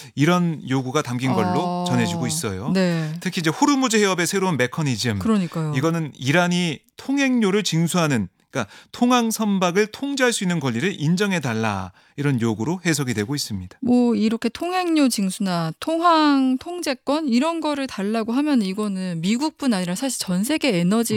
이런 요구가 담긴 걸로 전해지고 있어요. 네. 특히 이제 호르무즈 해협의 새로운 메커니즘, 그러니까요. 이거는 이란이 통행료를 징수하는, 그러니까 통항 선박을 통제할 수 있는 권리를 인정해 달라, 이런 요구로 해석이 되고 있습니다. 뭐 이렇게 통행료 징수나 통항 통제권 이런 거를 달라고 하면 이거는 미국뿐 아니라 사실 전 세계 에너지